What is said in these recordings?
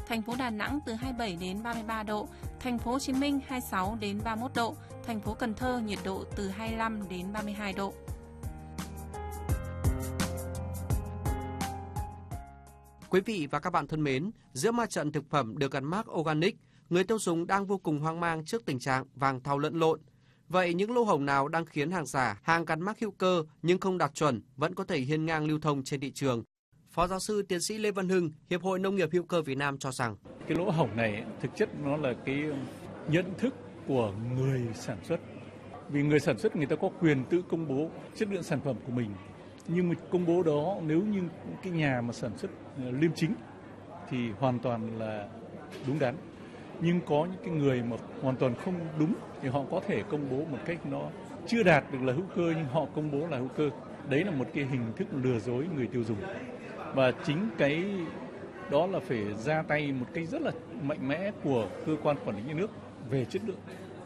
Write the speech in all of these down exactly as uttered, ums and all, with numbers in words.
thành phố Đà Nẵng từ hai mươi bảy đến ba mươi ba độ, thành phố Hồ Chí Minh hai mươi sáu đến ba mươi mốt độ, thành phố Cần Thơ nhiệt độ từ hai mươi lăm đến ba mươi hai độ. Quý vị và các bạn thân mến, giữa ma trận thực phẩm được gắn mác organic, người tiêu dùng đang vô cùng hoang mang trước tình trạng vàng thau lẫn lộn. Vậy những lỗ hổng nào đang khiến hàng giả, hàng gắn mác hữu cơ nhưng không đạt chuẩn vẫn có thể hiên ngang lưu thông trên thị trường? Phó giáo sư tiến sĩ Lê Văn Hưng, Hiệp hội Nông nghiệp hữu cơ Việt Nam cho rằng cái lỗ hổng này thực chất nó là cái nhận thức của người sản xuất. Vì người sản xuất người ta có quyền tự công bố chất lượng sản phẩm của mình. Nhưng mà công bố đó nếu như cái nhà mà sản xuất liêm chính thì hoàn toàn là đúng đắn. Nhưng có những cái người mà hoàn toàn không đúng thì họ có thể công bố một cách nó chưa đạt được là hữu cơ nhưng họ công bố là hữu cơ. Đấy là một cái hình thức lừa dối người tiêu dùng. Và chính cái đó là phải ra tay một cách rất là mạnh mẽ của cơ quan quản lý nhà nước về chất lượng.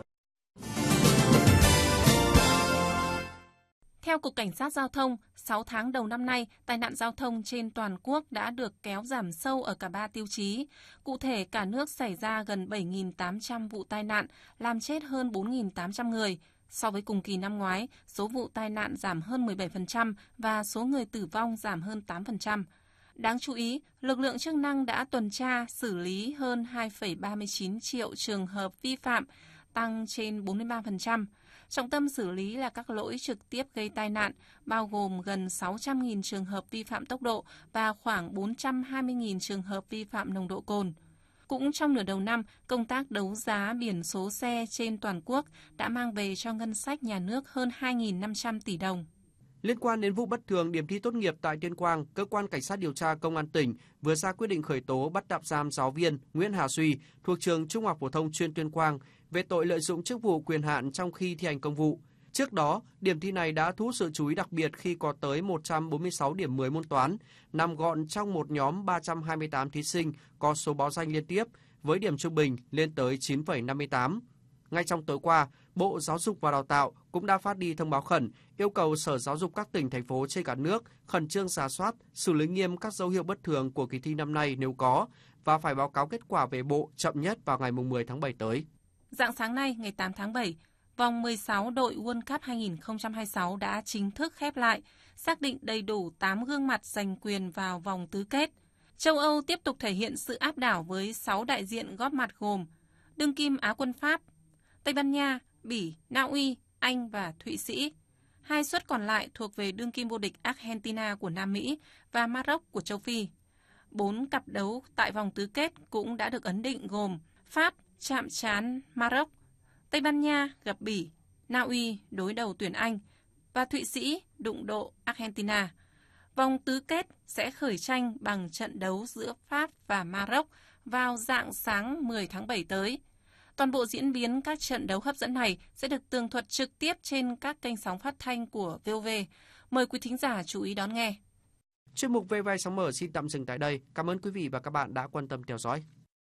Theo Cục Cảnh sát Giao thông, sáu tháng đầu năm nay, tai nạn giao thông trên toàn quốc đã được kéo giảm sâu ở cả ba tiêu chí. Cụ thể, cả nước xảy ra gần bảy nghìn tám trăm vụ tai nạn, làm chết hơn bốn nghìn tám trăm người. So với cùng kỳ năm ngoái, số vụ tai nạn giảm hơn mười bảy phần trăm và số người tử vong giảm hơn tám phần trăm. Đáng chú ý, lực lượng chức năng đã tuần tra, xử lý hơn hai phẩy ba mươi chín triệu trường hợp vi phạm, tăng trên bốn mươi ba phần trăm. Trọng tâm xử lý là các lỗi trực tiếp gây tai nạn, bao gồm gần sáu trăm nghìn trường hợp vi phạm tốc độ và khoảng bốn trăm hai mươi nghìn trường hợp vi phạm nồng độ cồn. Cũng trong nửa đầu năm, công tác đấu giá biển số xe trên toàn quốc đã mang về cho ngân sách nhà nước hơn hai nghìn năm trăm tỷ đồng. Liên quan đến vụ bất thường điểm thi tốt nghiệp tại Tuyên Quang, Cơ quan Cảnh sát điều tra Công an tỉnh vừa ra quyết định khởi tố bắt tạm giam giáo viên Nguyễn Hà Suy thuộc trường Trung học phổ thông chuyên Tuyên Quang về tội lợi dụng chức vụ quyền hạn trong khi thi hành công vụ. Trước đó, điểm thi này đã thu hút sự chú ý đặc biệt khi có tới một trăm bốn mươi sáu điểm mười môn toán, nằm gọn trong một nhóm ba trăm hai mươi tám thí sinh có số báo danh liên tiếp với điểm trung bình lên tới chín phẩy năm mươi tám. Ngay trong tối qua, Bộ Giáo dục và Đào tạo cũng đã phát đi thông báo khẩn yêu cầu Sở Giáo dục các tỉnh, thành phố trên cả nước khẩn trương rà soát, xử lý nghiêm các dấu hiệu bất thường của kỳ thi năm nay nếu có và phải báo cáo kết quả về Bộ chậm nhất vào ngày mười tháng bảy tới. Rạng sáng nay, ngày tám tháng bảy, vòng mười sáu đội World Cup hai không hai sáu đã chính thức khép lại, xác định đầy đủ tám gương mặt giành quyền vào vòng tứ kết. Châu Âu tiếp tục thể hiện sự áp đảo với sáu đại diện góp mặt gồm đương kim Á quân Pháp, Tây Ban Nha, Bỉ, Na Uy, Anh và Thụy Sĩ. Hai suất còn lại thuộc về đương kim vô địch Argentina của Nam Mỹ và Maroc của châu Phi. Bốn cặp đấu tại vòng tứ kết cũng đã được ấn định gồm Pháp chạm trán Maroc, Tây Ban Nha gặp Bỉ, Na Uy đối đầu tuyển Anh và Thụy Sĩ đụng độ Argentina. Vòng tứ kết sẽ khởi tranh bằng trận đấu giữa Pháp và Maroc vào rạng sáng mười tháng bảy tới. Toàn bộ diễn biến các trận đấu hấp dẫn này sẽ được tường thuật trực tiếp trên các kênh sóng phát thanh của vê o vê. Mời quý thính giả chú ý đón nghe. Chuyên mục vê o vê Sáng Mở xin tạm dừng tại đây. Cảm ơn quý vị và các bạn đã quan tâm theo dõi.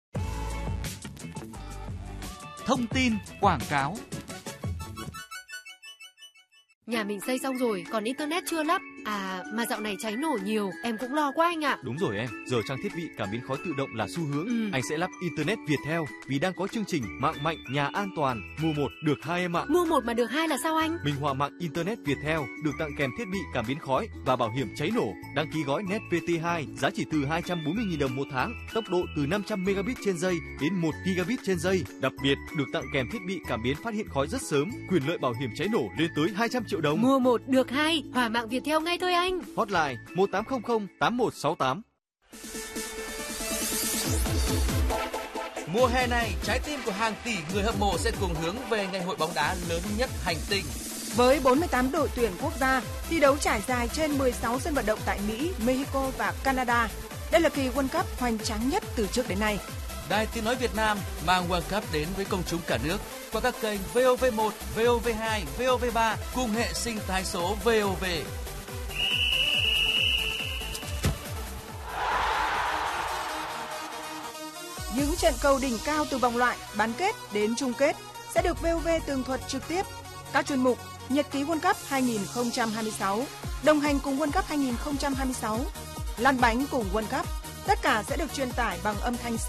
Thông tin quảng cáo. Nhà mình xây xong rồi, còn internet chưa lắp. À, mà dạo này cháy nổ nhiều, em cũng lo quá anh ạ. Đúng rồi em, giờ trang thiết bị cảm biến khói tự động là xu hướng. Ừ. Anh sẽ lắp internet Viettel vì đang có chương trình mạng mạnh, nhà an toàn. Mua một được hai em ạ. Mua một mà được hai là sao anh? Minh Họa mạng internet Viettel được tặng kèm thiết bị cảm biến khói và bảo hiểm cháy nổ. Đăng ký gói Net vê tê hai giá chỉ từ hai trăm bốn mươi nghìn đồng một tháng, tốc độ từ năm trăm megabit trên giây đến một gigabit trên giây. Đặc biệt được tặng kèm thiết bị cảm biến phát hiện khói rất sớm, quyền lợi bảo hiểm cháy nổ lên tới hai trăm triệu đồng. Mua một được hai, Hỏa mạng Viettel ngay thôi anh. Hotline một tám không không tám một sáu tám. Mùa hè này, trái tim của hàng tỷ người hâm mộ sẽ cùng hướng về ngày hội bóng đá lớn nhất hành tinh. Với bốn mươi tám đội tuyển quốc gia thi đấu trải dài trên mười sáu sân vận động tại Mỹ, Mexico và Canada. Đây là kỳ World Cup hoành tráng nhất từ trước đến nay. Đài Tiếng nói Việt Nam mang World Cup đến với công chúng cả nước qua các kênh vê o vê một, vê o vê hai, vê o vê ba cùng hệ sinh thái số vê o vê. Những trận cầu đỉnh cao từ vòng loại, bán kết đến chung kết sẽ được vê o vê tường thuật trực tiếp. Các chuyên mục Nhật ký World Cup hai không hai sáu, đồng hành cùng World Cup hai không hai sáu, lăn bánh cùng World Cup, tất cả sẽ được truyền tải bằng âm thanh